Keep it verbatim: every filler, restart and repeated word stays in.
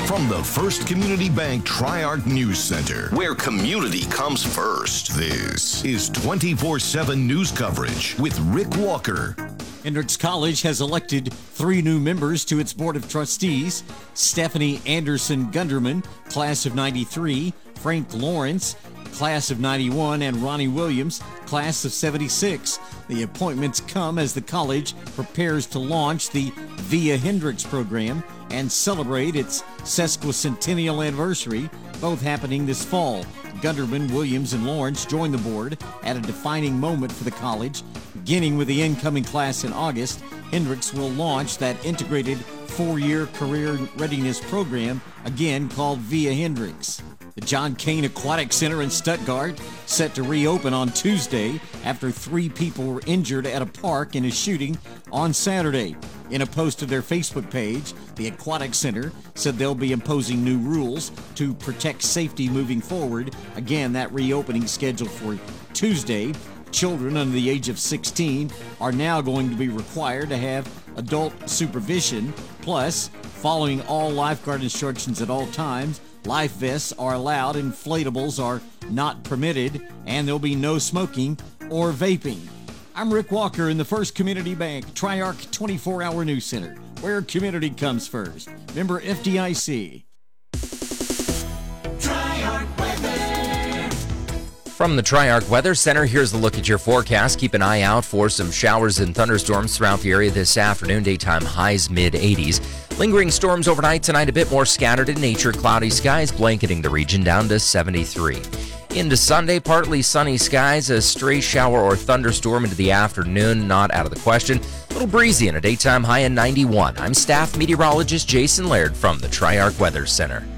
From the First Community Bank Tri-Arc News Center, where community comes first, this is twenty-four seven news coverage with Rick Walker. Hendrix College has elected three new members to its Board of Trustees. Stephanie Anderson Gunderman, class of ninety-three, Frank Lawrence, class of ninety-one, and Ronnie Williams, class of seventy-six. The appointments come as the college prepares to launch the Via Hendrix program and celebrate its sesquicentennial anniversary, both happening this fall. Gunderman, Williams, and Lawrence joined the board at a defining moment for the college. Beginning with the incoming class in August, Hendrix will launch that integrated four-year career readiness program, again called Via Hendrix. The John Cain Aquatic Center in Stuttgart set to reopen on Tuesday after three people were injured at a park in a shooting on Saturday. In a post to their Facebook page, the Aquatic Center said they'll be imposing new rules to protect safety moving forward. Again, that reopening scheduled for Tuesday. Children under the age of sixteen are now going to be required to have adult supervision. Plus, following all lifeguard instructions at all times, life vests are allowed, inflatables are not permitted, and there'll be no smoking or vaping. I'm Rick Walker in the First Community Bank Tri-Arc twenty-four hour News Center, where community comes first. Member F D I C. Tri-Arc Weather. From the Tri-Arc Weather Center, here's the look at your forecast. Keep an eye out for some showers and thunderstorms throughout the area this afternoon. Daytime highs mid eighties. Lingering storms overnight tonight, a bit more scattered in nature. Cloudy skies blanketing the region down to seventy-three. Into Sunday, partly sunny skies, a stray shower or thunderstorm into the afternoon, not out of the question. A little breezy and a daytime high in ninety-one. I'm staff meteorologist Jason Laird from the Tri-Arc Weather Center.